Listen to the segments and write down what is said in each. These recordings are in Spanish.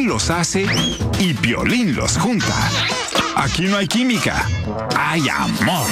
Él los hace y Piolín los junta. Aquí no hay química, hay amor.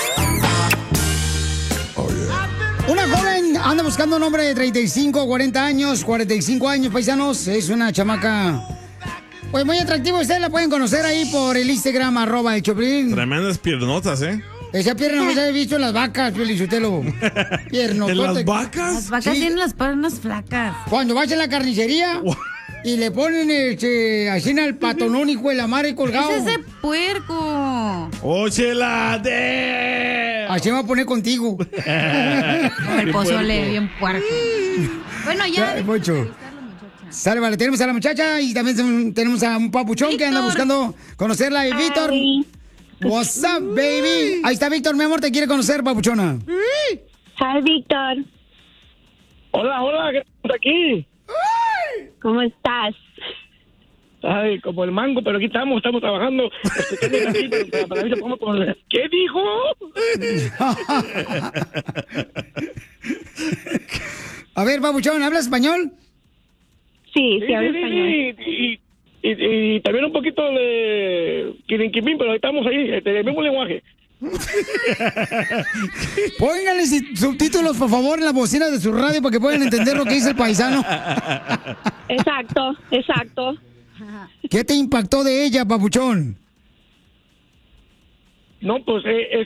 Una joven anda buscando un hombre de 35, 40 años, 45 años, paisanos. Es una chamaca, pues muy atractiva. Ustedes la pueden conocer ahí por el Instagram, @el Choplin. Tremendas piernotas, ¿eh? Esa pierna no se había visto en las vacas, Piolichotelo. ¿En las vacas? Las vacas tienen las piernas flacas. Cuando vas a la carnicería y le ponen así en el patonón, hijo de la madre, colgado. ¿Qué es ese puerco? ¡Oh, chela! De... Así me va a poner contigo. El pozole, bien puerco. Bueno, ya. Mucho. Sale, vale, tenemos a la muchacha y también tenemos a un papuchón que anda buscando conocerla. Y Víctor. What's up, baby? Ahí está Víctor, mi amor, te quiere conocer, papuchona. Hi, Víctor. Hola, ¿qué estás aquí? ¿Cómo estás? Ay, como el mango, pero aquí estamos trabajando. Para mí se pongo con... ¿Qué dijo? A ver, papuchón, ¿hablas español? Sí, hablo español. Y también un poquito de quirinquimín, pero estamos ahí, el mismo lenguaje. Pónganle subtítulos, por favor, en la bocina de su radio para que puedan entender lo que dice el paisano. Exacto. ¿Qué te impactó de ella, papuchón? No, pues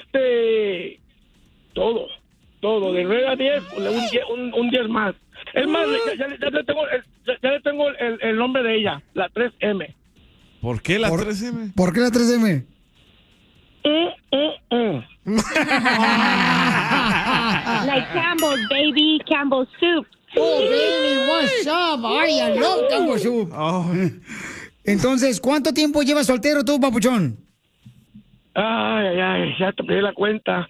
todo, de 9 a 10, un 10 más. Es más, ya le tengo el nombre de ella, la 3M. ¿Por qué la 3M? ¿Por qué la 3M? Like Campbell's, baby, Campbell's soup. Oh, baby, what's up? Ay, I love Campbell's soup. Entonces, ¿cuánto tiempo llevas soltero tú, papuchón? Ay, ya te pedí la cuenta.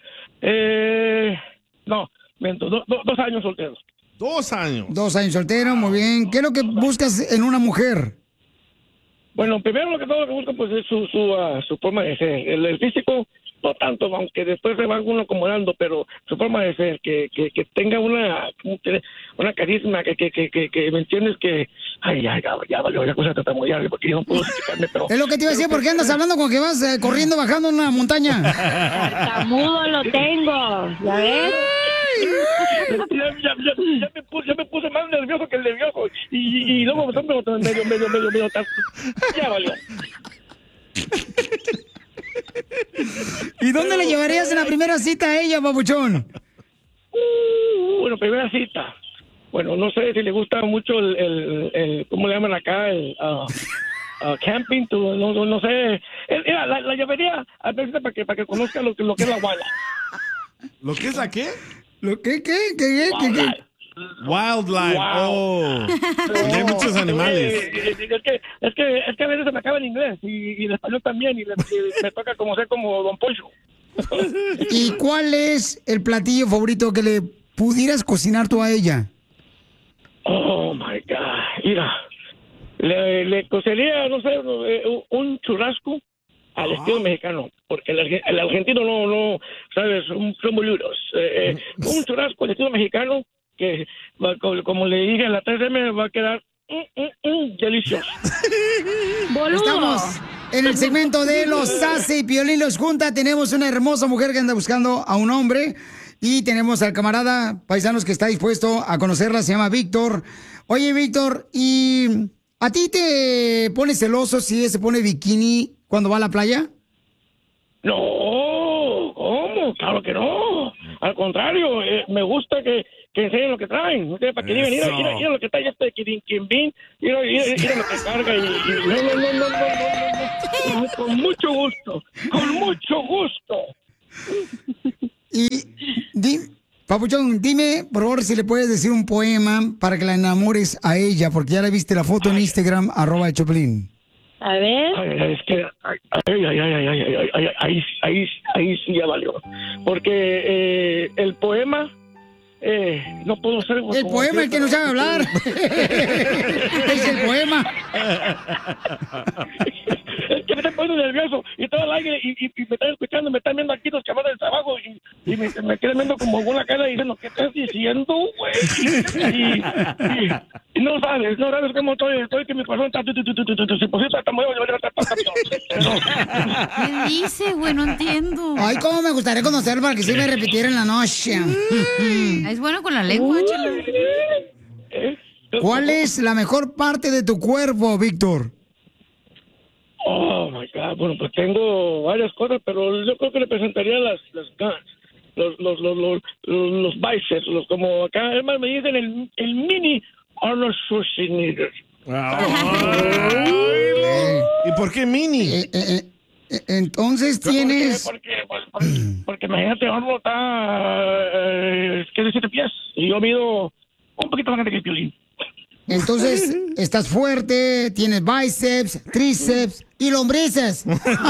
No, miento, 2 años solteros. 2 años. 2 años soltero, muy bien. ¿Qué es lo que buscas en una mujer? Bueno, primero lo que busco pues es su forma de ser. El físico, no tanto, aunque después se va uno acomodando, pero su forma de ser, que tenga una carisma, que me entiendes que... Ay, ya valió, la cosa está muy grave porque yo no puedo explicarme, pero... Es lo que te iba a decir, ¿por qué andas hablando con que vas corriendo, bajando una montaña? Tartamudo lo tengo, ¿ya ves? Ya me puse más nervioso que el nervioso y luego medio ya valió. ¿Y dónde le llevarías en la primera cita a ella, papuchón? Bueno, primera cita. Bueno, no sé si le gusta mucho el ¿cómo le llaman acá? El camping, no sé. Mira, la llevaría a veces para que conozca lo que es la guala. ¿Lo que es la qué? ¿Lo qué? Wildlife. Wow. Oh. Hay muchos animales. Es que a veces se me acaba el inglés y el español también y me toca como ser como Don Poncho. ¿Y cuál es el platillo favorito que le pudieras cocinar tú a ella? Oh my God. Mira, le cocería, no sé, un churrasco al estilo mexicano, porque el argentino no, sabes, son boludos. Un churrasco al estilo mexicano que, como le dije a la 3M, va a quedar delicioso. Estamos en el segmento de los Sassy y Piolín los junta. Tenemos una hermosa mujer que anda buscando a un hombre y tenemos al camarada paisanos que está dispuesto a conocerla, se llama Víctor. Oye, Víctor, ¿y a ti te pone celoso si se pone bikini cuando va a la playa? No, ¿cómo? Claro que no. Al contrario, me gusta que enseñen lo que traen. No sé, para que digan, mira lo que trae este Quimbín, mira lo que carga y no. Con mucho gusto. Y Papuchón, dime, por favor, si le puedes decir un poema para que la enamores a ella, porque ya le viste la foto en Instagram, @el Choplin. A ver. Es que ahí sí ya valió. Porque el poema no puedo ser... El poema, el que no sabe hablar. Es el poema. Es que me estoy poniendo nervioso y todo el aire y me están escuchando, me están viendo aquí los chavales del trabajo y me queda viendo como una cara diciendo, ¿qué estás diciendo, güey? Y no sabes cómo estoy que mi corazón está... Si posible, hasta me voy a llevar a ¿Qué dice, güey? No entiendo. Ay, cómo me gustaría conocerlo para que sí me repitiera en la noche. Es bueno con la lengua, chela. ¿Cuál es la mejor parte de tu cuerpo, Víctor? Oh, my God. Bueno, pues tengo varias cosas, pero yo creo que le presentaría las guns, los bíceps, como acá, además me dicen el mini Arnold Schwarzenegger. ¿Y por qué mini? Entonces tienes... Porque imagínate, Arnold está... ¿qué 7 pies? Y yo mido un poquito más grande que el Piolín. Entonces, estás fuerte, tienes bíceps, tríceps y lombrices.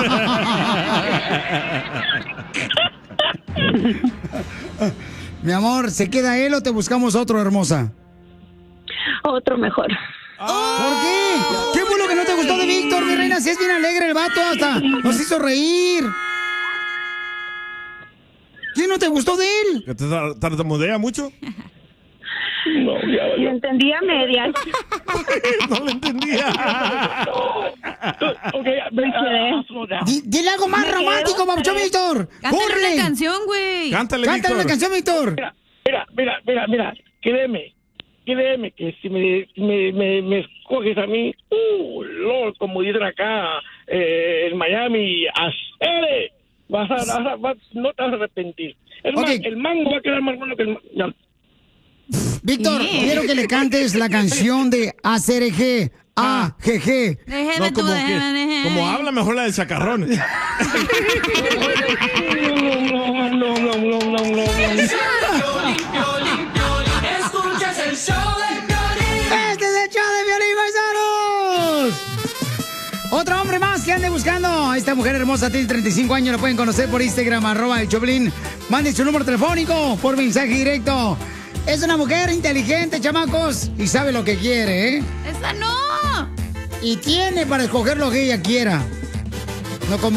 Mi amor, ¿se queda él o te buscamos otro, hermosa? Otro mejor. ¿Por qué? ¿Qué fue lo que no te gustó de Víctor, mi reina? Si es bien alegre el vato, hasta nos hizo reír. ¿Qué no te gustó de él? ¿Que te tartamudea mucho? No, ya. Lo entendía a medias. No lo entendía. Dile algo más romántico, papuchón Víctor. Cántale una canción, güey. Cántale, Cántale una canción, Víctor. Mira, créeme que si me escoges a mí, Lord, como dicen acá en Miami, ¡acere! No te vas a arrepentir. El mango va a quedar más bueno que el... Víctor, quiero que le cantes la canción de ACRG, AGG. No, como habla mejor la del chacarrón. No. Escuchas el show de Piolín. ¡Este es el show de Piolín, paisanos! Otro hombre más que ande buscando a esta mujer hermosa, tiene 35 años, la pueden conocer por Instagram, @elchoplin. Mande su número telefónico por mensaje directo. Es una mujer inteligente, chamacos, y sabe lo que quiere, ¿eh? ¡Esa no! Y tiene para escoger lo que ella quiera. No como